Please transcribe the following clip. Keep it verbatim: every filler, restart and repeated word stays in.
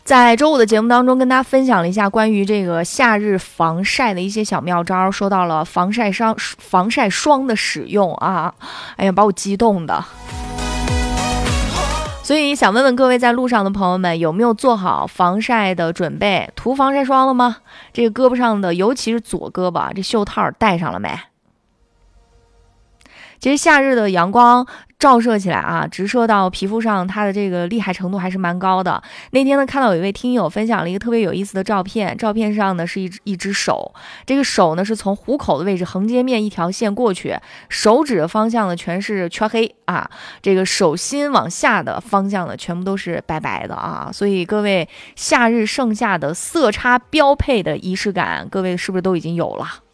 在周五的节目当中，跟大家分享了一下关于这个夏日防晒的一些小妙招，说到了防晒霜、防晒霜的使用啊，哎呀，把我激动的。所以想问问各位在路上的朋友们，有没有做好防晒的准备？涂防晒霜了吗？这个胳膊上的，尤其是左胳膊，这袖套戴上了没？其实夏日的阳光照射起来啊，直射到皮肤上，它的这个厉害程度还是蛮高的。那天呢，看到有一位听友分享了一个特别有意思的照片，照片上呢是一只一只手，这个手呢是从虎口的位置横截面一条线过去，手指的方向呢全是圈黑啊，这个手心往下的方向呢全部都是白白的啊。所以各位夏日盛夏的色差标配的仪式感，各位是不是都已经有了？